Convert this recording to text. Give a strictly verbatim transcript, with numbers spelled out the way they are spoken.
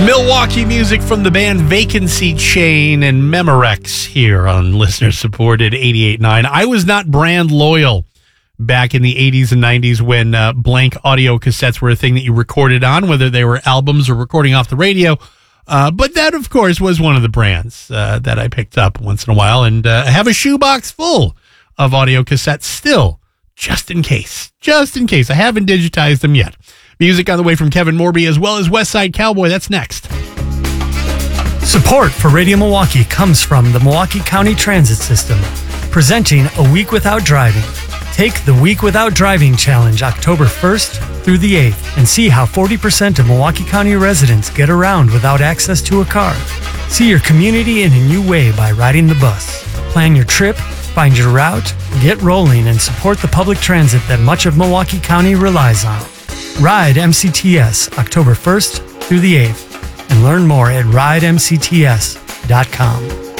Milwaukee music from the band Vacancy Chain and Memorex here on listener-supported eighty-eight point nine. I was not brand loyal back in the eighties and nineties when uh, blank audio cassettes were a thing that you recorded on, whether they were albums or recording off the radio. Uh, but that, of course, was one of the brands uh, that I picked up once in a while. And uh, I have a shoebox full of audio cassettes still, just in case. Just in case. I haven't digitized them yet. Music on the way from Kevin Morby as well as West Side Cowboy. That's next. Support for Radio Milwaukee comes from the Milwaukee County Transit System, presenting A Week Without Driving. Take the Week Without Driving Challenge October first through the eighth and see how forty percent of Milwaukee County residents get around without access to a car. See your community in a new way by riding the bus. Plan your trip, find your route, get rolling, and support the public transit that much of Milwaukee County relies on. Ride M C T S October first through the eighth and learn more at ride m c t s dot com.